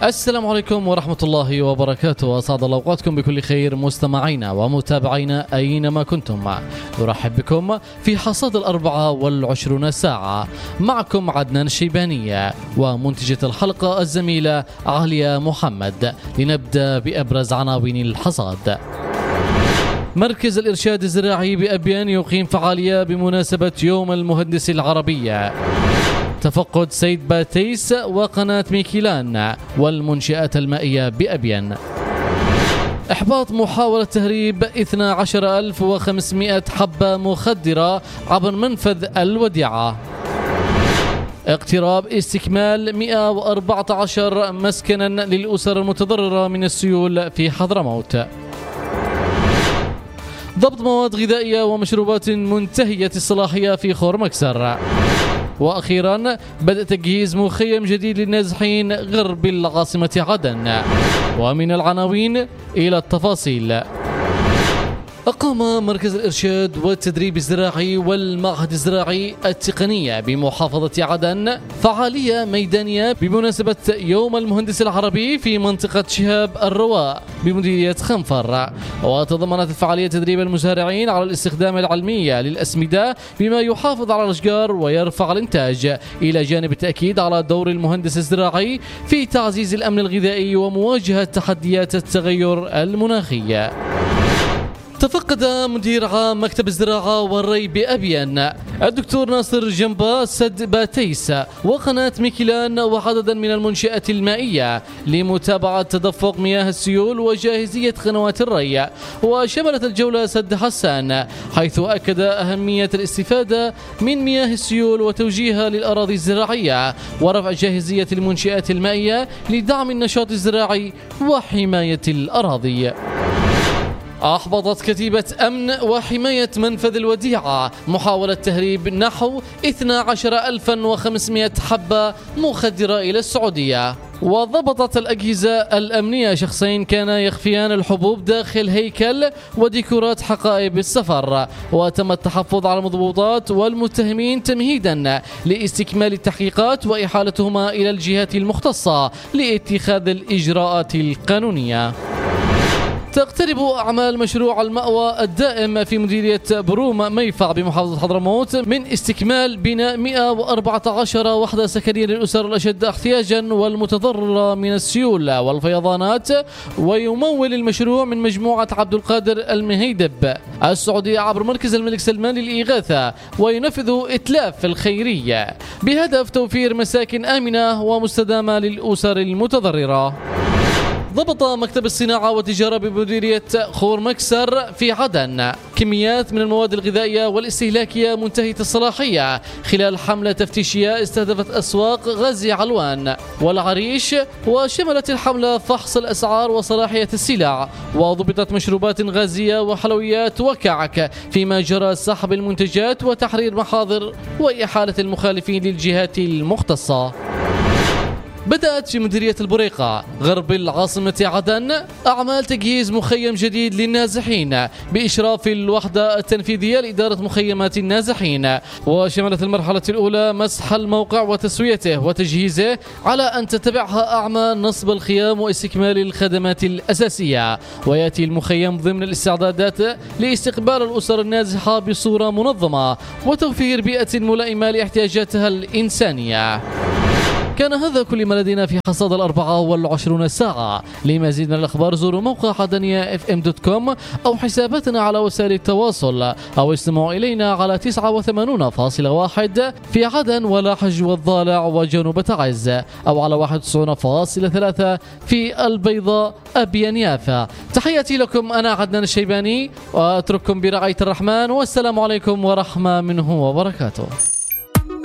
السلام عليكم ورحمة الله وبركاته. أسعد الله أوقاتكم بكل خير مستمعينا ومتابعينا أينما كنتم. نرحب بكم في حصاد 24 ساعة. معكم عدنان الشيبانية ومنتجة الحلقة الزميلة عليا محمد. لنبدأ بأبرز عناوين الحصاد. مركز الإرشاد الزراعي بأبين يقيم فعالية بمناسبة يوم المهندس العربية. تفقد سيد باتيس وقناة ميكيلان والمنشآت المائية بأبين. إحباط محاولة تهريب 12,500 حبة مخدرة عبر منفذ الوديعة. اقتراب استكمال 114 مسكنا للأسر المتضررة من السيول في حضرموت. ضبط مواد غذائية ومشروبات منتهية الصلاحية في خورمكسر. وأخيرا بدأ تجهيز مخيم جديد للنازحين غرب العاصمة عدن. ومن العناوين إلى التفاصيل. أقام مركز الإرشاد والتدريب الزراعي والمعهد الزراعي التقنية بمحافظة عدن فعالية ميدانية بمناسبة يوم المهندس العربي في منطقة شهاب الرواء بمديرية خنفر. وتضمنت الفعالية تدريب المزارعين على الاستخدام العلمي للأسمدة بما يحافظ على الأشجار ويرفع الإنتاج، إلى جانب التأكيد على دور المهندس الزراعي في تعزيز الأمن الغذائي ومواجهة تحديات التغير المناخي. تفقد مدير عام مكتب الزراعة والري بأبين الدكتور ناصر جنبا سد باتيس وقناة ميكيلان وعددا من المنشآت المائية لمتابعة تدفق مياه السيول وجاهزية قنوات الري. وشملت الجولة سد حسان، حيث أكد أهمية الاستفادة من مياه السيول وتوجيهها للأراضي الزراعية ورفع جاهزية المنشآت المائية لدعم النشاط الزراعي وحماية الأراضي. أحبطت كتيبة أمن وحماية منفذ الوديعة محاولة تهريب نحو 12,500 حبة مخدرة إلى السعودية. وضبطت الأجهزة الأمنية شخصين كانا يخفيان الحبوب داخل هيكل وديكورات حقائب السفر. وتم التحفظ على المضبوطات والمتهمين تمهيدا لاستكمال التحقيقات وإحالتهما إلى الجهات المختصة لاتخاذ الإجراءات القانونية. تقترب أعمال مشروع المأوى الدائم في مديرية بروم ميفع بمحافظة حضرموت من استكمال بناء 114 وحدة سكنية للأسر الأشد احتياجا والمتضررة من السيول والفيضانات. ويمول المشروع من مجموعة عبد القادر المهيدب السعودية عبر مركز الملك سلمان للإغاثة، وينفذ إتلاف الخيرية بهدف توفير مساكن آمنة ومستدامة للأسر المتضررة. ضبط مكتب الصناعة والتجارة بمديرية خورمكسر في عدن كميات من المواد الغذائية والاستهلاكية منتهية الصلاحية خلال حملة تفتيشية استهدفت أسواق غزي علوان والعريش. وشملت الحملة فحص الأسعار وصلاحية السلع، وضبطت مشروبات غازية وحلويات وكعك، فيما جرى سحب المنتجات وتحرير محاضر وإحالة المخالفين للجهات المختصة. بدأت في مديرية البريقة غرب العاصمة عدن أعمال تجهيز مخيم جديد للنازحين بإشراف الوحدة التنفيذية لإدارة مخيمات النازحين. وشملت المرحلة الأولى مسح الموقع وتسويته وتجهيزه، على أن تتبعها أعمال نصب الخيام واستكمال الخدمات الأساسية. ويأتي المخيم ضمن الاستعدادات لاستقبال الأسر النازحة بصورة منظمة وتوفير بيئة ملائمة لاحتياجاتها الإنسانية. كان هذا كل ما لدينا في حصاد 24 ساعة. لمزيد من الأخبار زوروا موقع عدنية fm.com أو حساباتنا على وسائل التواصل، أو استمعوا إلينا على 89.1 في عدن ولاحج والضالع وجنوب تعز، أو على 91.3 في البيضاء أبين يافا. تحياتي لكم، أنا عدنان الشيباني، وأترككم برعاية الرحمن، والسلام عليكم ورحمة منه وبركاته.